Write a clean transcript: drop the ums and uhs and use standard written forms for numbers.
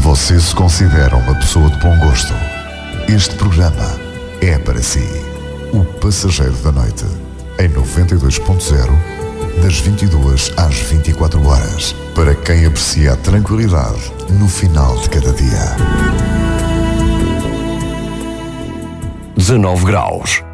você se considera uma pessoa de bom gosto, este programa é para si. O Passageiro da Noite, em 92.0, das 22 às 24 horas, para quem aprecia a tranquilidade no final de cada dia. 19 graus.